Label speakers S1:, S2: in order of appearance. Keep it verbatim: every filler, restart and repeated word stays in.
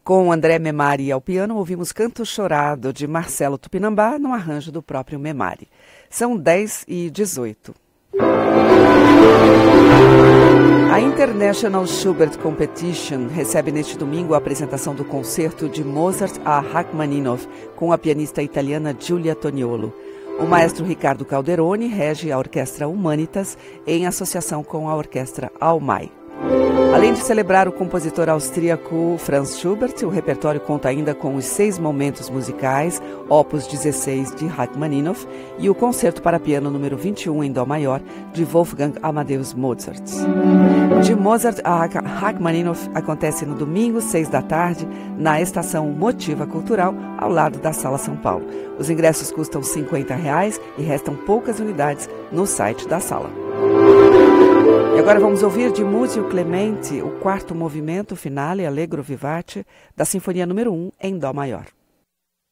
S1: Com André Memari ao piano, ouvimos Canto Chorado, de Marcelo Tupinambá, no arranjo do próprio Memari. São dez e dezoito. A International Schubert Competition recebe neste domingo a apresentação do concerto de Mozart a Rachmaninoff, com a pianista italiana Giulia Toniolo. O maestro Ricardo Calderoni rege a Orquestra Humanitas em associação com a Orquestra Almay. Além de celebrar o compositor austríaco Franz Schubert, o repertório conta ainda com os seis momentos musicais, opus dezesseis de Rachmaninoff e o concerto para piano número vinte e um em dó maior de Wolfgang Amadeus Mozart. De Mozart a Rachmaninoff acontece no domingo, seis da tarde, na Estação Motiva Cultural, ao lado da Sala São Paulo. Os ingressos custam cinquenta reais e restam poucas unidades no site da sala. E agora vamos ouvir de Muzio Clemente o quarto movimento finale Allegro Vivace da Sinfonia número um em dó maior.